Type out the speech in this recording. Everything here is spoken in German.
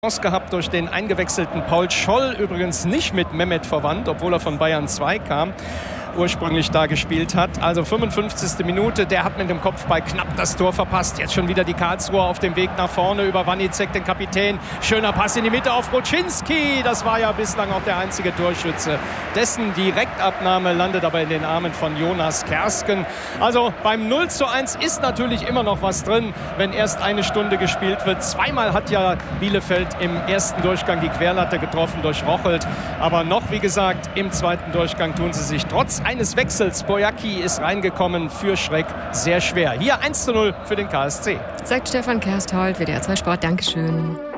Chance gehabt durch den eingewechselten Paul Scholl, übrigens nicht mit Mehmet verwandt, obwohl er von Bayern 2 kam, ursprünglich da gespielt hat. Also 55. Minute, der hat mit dem Kopfball knapp das Tor verpasst. Jetzt schon wieder die Karlsruher auf dem Weg nach vorne über Wanicek, den Kapitän. Schöner Pass in die Mitte auf Bruczynski. Das war ja bislang auch der einzige Torschütze. Dessen Direktabnahme landet aber in den Armen von Jonas Kersken. Also beim 0:1 ist natürlich immer noch was drin, wenn erst eine Stunde gespielt wird. Zweimal hat ja Bielefeld im ersten Durchgang die Querlatte getroffen durch Rochelt. Aber noch, wie gesagt, im zweiten Durchgang tun sie sich trotz eines Wechsels, Boyacki ist reingekommen, für Schreck sehr schwer. Hier 1:0 für den KSC. Sagt Stefan Kersthold, WDR 2 Sport. Dankeschön.